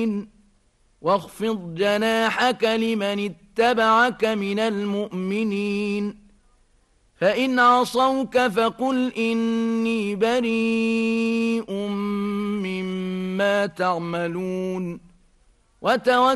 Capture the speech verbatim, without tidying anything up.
المؤمنين واخفض جناحك لمن اتبعك من المؤمنين فإن عصوك فقل إني بريء مما تعملون وتوكل